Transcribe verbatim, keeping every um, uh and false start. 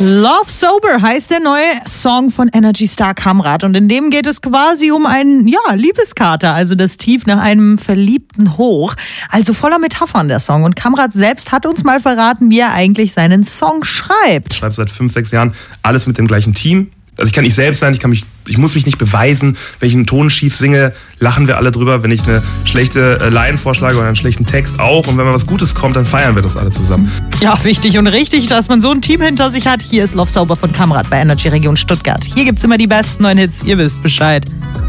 Love Sober heißt der neue Song von Energy Star Kamrat und in dem geht es quasi um einen, ja, Liebeskater, also das Tief nach einem verliebten Hoch. Also voller Metaphern der Song und Kamrat selbst hat uns mal verraten, wie er eigentlich seinen Song schreibt. Ich schreibe seit fünf, sechs Jahren alles mit dem gleichen Team. Also ich kann ich selbst sein, ich, kann mich, ich muss mich nicht beweisen. Wenn ich einen Ton schief singe, lachen wir alle drüber. Wenn ich eine schlechte Line vorschlage oder einen schlechten Text auch. Und wenn mal was Gutes kommt, dann feiern wir das alle zusammen. Ja, wichtig und richtig, dass man so ein Team hinter sich hat. Hier ist Love Sober von Kamrat bei Energy Region Stuttgart. Hier gibt's immer die besten neuen Hits, ihr wisst Bescheid.